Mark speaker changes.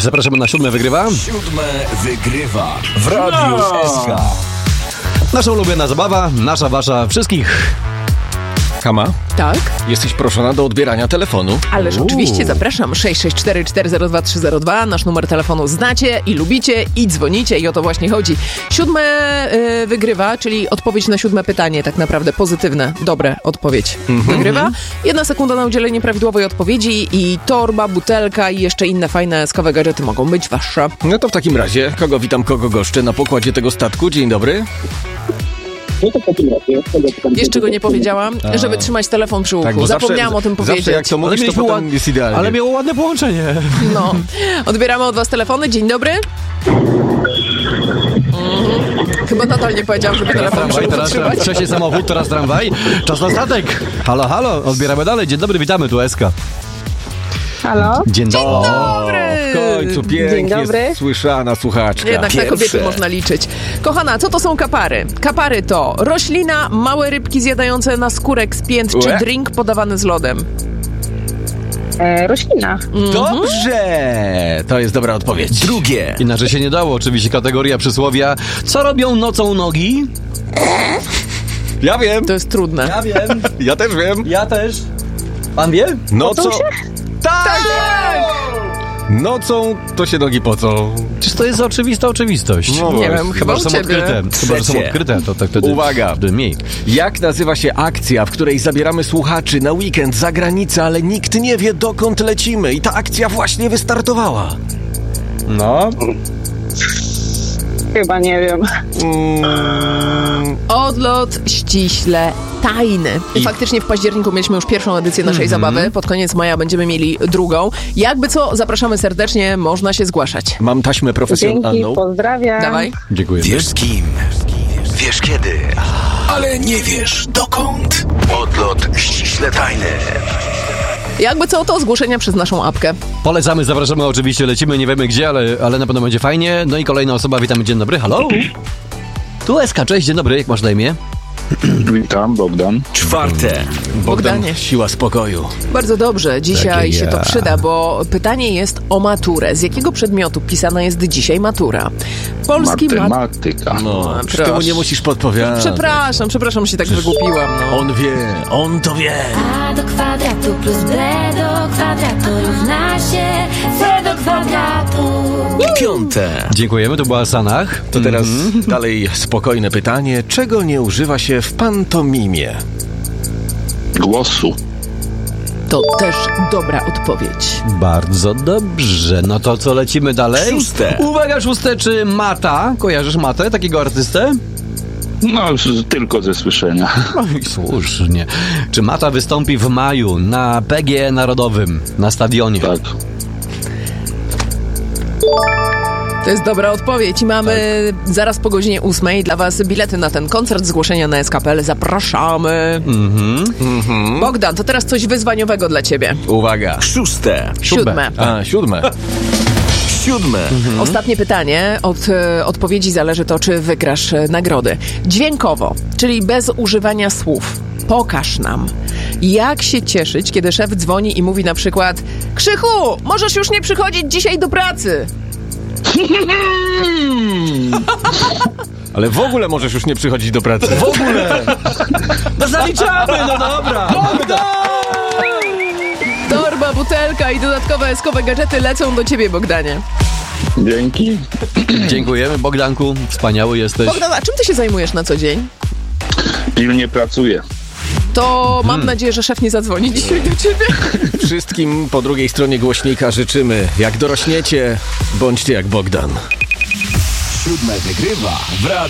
Speaker 1: Zapraszamy na 7 wygrywa.
Speaker 2: 7 wygrywa w Radiu SK.
Speaker 1: Nasza ulubiona zabawa, nasza, wasza, wszystkich.
Speaker 3: Kama,
Speaker 4: Tak?
Speaker 3: jesteś proszona do odbierania telefonu.
Speaker 4: Ależ oczywiście zapraszam. 664402302. Nasz numer telefonu znacie i lubicie i dzwonicie i o to właśnie chodzi. 7 wygrywa, czyli odpowiedź na 7 pytanie, tak naprawdę pozytywne, dobre odpowiedź wygrywa. 1 sekunda na udzielenie prawidłowej odpowiedzi i torba, butelka i jeszcze inne fajne SK-owe gadżety mogą być wasze.
Speaker 3: No to w takim razie, kogo witam, kogo goszczę na pokładzie tego statku. Dzień dobry.
Speaker 4: Jeszcze go nie powiedziałam, żeby trzymać telefon przy uchu.
Speaker 3: bo
Speaker 4: Zapomniałam o tym powiedzieć.
Speaker 3: Zawsze jak to mówisz, to potem jest idealnie.
Speaker 1: Ale miało ładne połączenie.
Speaker 4: No. Odbieramy od was telefony. Dzień dobry. Chyba nadal nie powiedziałam, żeby telefon przy uchu trzymać.
Speaker 1: Wcześniej samochód, teraz tramwaj. Czas na statek. Halo, halo, odbieramy dalej. Dzień dobry, witamy, tu SK.
Speaker 5: Halo?
Speaker 1: Dzień dobry.
Speaker 3: W końcu pięknie
Speaker 5: dobry.
Speaker 3: słyszana słuchaczka.
Speaker 4: Jednak na
Speaker 2: Pierwsze.
Speaker 4: kobiety można liczyć. Kochana, co to są kapary? Kapary to roślina, małe rybki zjadające naskórek z pięt, czy
Speaker 3: Ue.
Speaker 4: drink podawany z lodem.
Speaker 5: Roślina.
Speaker 3: Dobrze! To jest dobra odpowiedź.
Speaker 2: Drugie.
Speaker 1: Inaczej się nie dało, oczywiście kategoria przysłowia. Co robią nocą nogi?
Speaker 3: Ja wiem.
Speaker 4: To jest trudne.
Speaker 1: Ja wiem,
Speaker 3: Ja też wiem.
Speaker 1: ja też. Pan wie?
Speaker 3: Nocą... Tak! Nocą to się nogi pocą.
Speaker 1: Czyż to jest oczywista oczywistość?
Speaker 3: No
Speaker 4: Nie
Speaker 3: właśnie.
Speaker 4: wiem, chyba
Speaker 1: że
Speaker 4: u
Speaker 1: są
Speaker 4: ciebie.
Speaker 1: odkryte. Chyba, że są
Speaker 2: Trzecie.
Speaker 1: odkryte, to tak wtedy...
Speaker 3: Uwaga.
Speaker 1: Wtedy mniej.
Speaker 3: Jak nazywa się akcja, w której zabieramy słuchaczy na weekend za granicę, ale nikt nie wie, dokąd lecimy? I ta akcja właśnie wystartowała.
Speaker 1: No.
Speaker 5: Chyba nie wiem.
Speaker 4: Odlot ściśle tajny. I faktycznie w październiku mieliśmy już pierwszą edycję naszej zabawy. Pod koniec maja będziemy mieli drugą. Jakby co, zapraszamy serdecznie, można się zgłaszać.
Speaker 3: Mam taśmę
Speaker 5: Dzięki,
Speaker 3: profesjonalną.
Speaker 5: pozdrawiam.
Speaker 4: Dawaj.
Speaker 1: Dziękuję.
Speaker 2: Wiesz z kim? Wiesz kiedy? Ale nie wiesz dokąd. Odlot ściśle tajny.
Speaker 4: Jakby co, to zgłoszenia przez naszą apkę.
Speaker 1: Polecamy, zapraszamy, oczywiście lecimy, nie wiemy gdzie, ale na pewno będzie fajnie. No i kolejna osoba, witamy, dzień dobry, halo. Tu SK, cześć, dzień dobry, jak masz na imię?
Speaker 6: Witam, Bogdan.
Speaker 2: Czwarte.
Speaker 4: Bogdanie.
Speaker 3: Siła spokoju.
Speaker 4: Bardzo dobrze, dzisiaj
Speaker 1: Takie
Speaker 4: się to
Speaker 1: ja.
Speaker 4: przyda, bo pytanie jest o maturę. Z jakiego przedmiotu pisana jest dzisiaj matura? Polski
Speaker 6: Matematyka.
Speaker 3: No,
Speaker 4: proszę.
Speaker 3: temu nie musisz podpowiadać.
Speaker 4: Przepraszam, się tak wygłupiłam. No.
Speaker 3: On wie, on to wie.
Speaker 7: A do kwadratu plus b do kwadratu równa się c do kwadratu.
Speaker 2: Piąte.
Speaker 1: Dziękujemy, to była Sanach.
Speaker 3: To teraz dalej spokojne pytanie. Czego nie używa się w pantomimie?
Speaker 6: Głosu.
Speaker 4: To też dobra odpowiedź.
Speaker 1: Bardzo dobrze, no to co, lecimy dalej?
Speaker 2: Szóste.
Speaker 1: Uwaga, szóste, czy Mata? Kojarzysz Matę, takiego artystę?
Speaker 6: No, tylko ze słyszenia.
Speaker 1: No i słusznie. Czy Mata wystąpi w maju na PGE Narodowym, na stadionie?
Speaker 6: Tak.
Speaker 4: To jest dobra odpowiedź i mamy zaraz po godzinie 8 dla was bilety na ten koncert, zgłoszenia na SK.pl. Zapraszamy. Bogdan, to teraz coś wyzwaniowego dla ciebie.
Speaker 3: Uwaga.
Speaker 2: Szóste.
Speaker 4: 7.
Speaker 3: A, 7.
Speaker 2: Siódme.
Speaker 4: Ostatnie pytanie. Od odpowiedzi zależy to, czy wygrasz nagrody. Dźwiękowo, czyli bez używania słów. Pokaż nam, jak się cieszyć, kiedy szef dzwoni i mówi na przykład: Krzychu, możesz już nie przychodzić dzisiaj do pracy.
Speaker 3: Ale w ogóle możesz już nie przychodzić do pracy. W ogóle!
Speaker 1: No zaliczamy, no dobra!
Speaker 4: Torba, butelka i dodatkowe SK-owe gadżety lecą do ciebie, Bogdanie.
Speaker 6: Dzięki.
Speaker 1: Dziękujemy, Bogdanku, wspaniały jesteś.
Speaker 4: Bogdan, a czym ty się zajmujesz na co dzień?
Speaker 6: Pilnie pracuję.
Speaker 4: To mam nadzieję, że szef nie zadzwoni dzisiaj do ciebie.
Speaker 3: Wszystkim po drugiej stronie głośnika życzymy, jak dorośniecie, bądźcie jak Bogdan.
Speaker 2: 7 wygrywa w Radiu